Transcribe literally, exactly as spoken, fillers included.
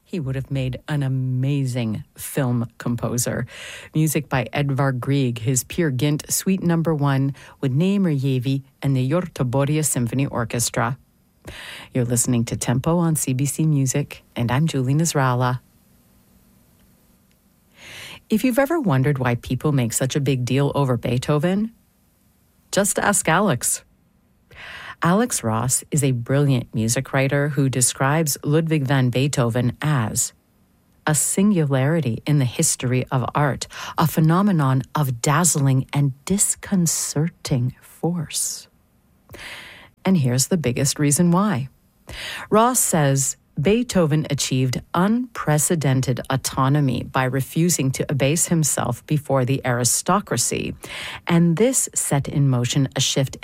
He would have made an amazing film composer. Music by Edvard Grieg, his Peer Gynt Suite Number One with Naemer Yevi and the Göteborg Symphony Orchestra. You're listening to Tempo on C B C Music, and I'm Julie Nasrallah. If you've ever wondered why people make such a big deal over Beethoven, just ask Alex. Alex Ross is a brilliant music writer who describes Ludwig van Beethoven as a singularity in the history of art, a phenomenon of dazzling and disconcerting force. And here's the biggest reason why. Ross says Beethoven achieved unprecedented autonomy by refusing to abase himself before the aristocracy, and this set in motion a shift